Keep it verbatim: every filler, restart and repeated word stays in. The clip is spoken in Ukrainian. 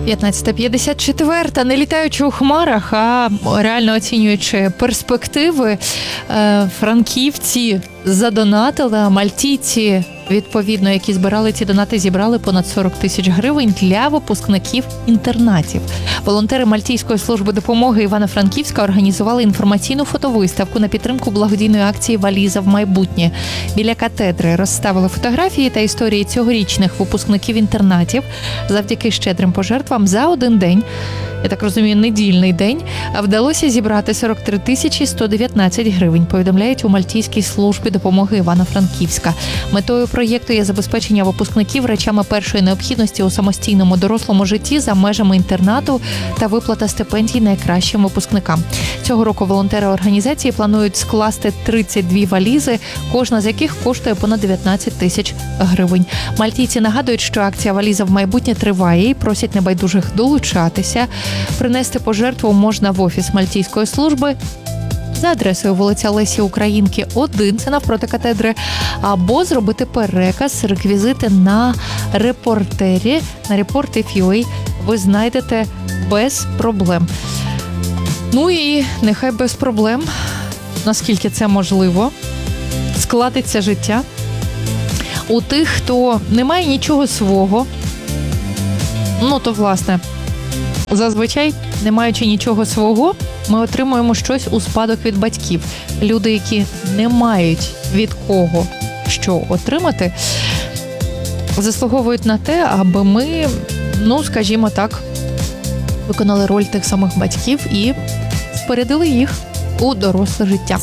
п'ятнадцята п'ятдесят чотири, не літаючи у хмарах, а реально оцінюючи перспективи, франківці задонатили, а мальтійці, відповідно, які збирали ці донати, зібрали понад сорок тисяч гривень для випускників інтернатів. Волонтери Мальтійської служби допомоги Івано-Франківська організували інформаційну фотовиставку на підтримку благодійної акції «Валіза в майбутнє». Біля катедри розставили фотографії та історії цьогорічних випускників інтернатів. Завдяки щедрим пожертвам за один день, я так розумію, недільний день, вдалося зібрати сорок три тисячі сто дев'ятнадцять гривень, повідомляють у Мальтійській службі допомоги Івано-Франківська. Метою проєкту є забезпечення випускників речами першої необхідності у самостійному дорослому житті за межами інтернату та виплата стипендій найкращим випускникам. Цього року волонтери організації планують скласти тридцять дві валізи, кожна з яких коштує понад дев'ятнадцять тисяч гривень. Мальтійці нагадують, що акція «Валіза в майбутнє» триває і просять небайдужих долучатися. Принести пожертву можна в офіс Мальтійської служби за адресою вулиця Лесі Українки, один, це навпроти катедри, або зробити переказ, реквізити на репортері, на report.ua ви знайдете без проблем. Ну і нехай без проблем, наскільки це можливо, складеться життя у тих, хто не має нічого свого, ну то власне, зазвичай, не маючи нічого свого, ми отримуємо щось у спадок від батьків. Люди, які не мають від кого що отримати, заслуговують на те, аби ми, ну, скажімо так, виконали роль тих самих батьків і спередили їх у доросле життя.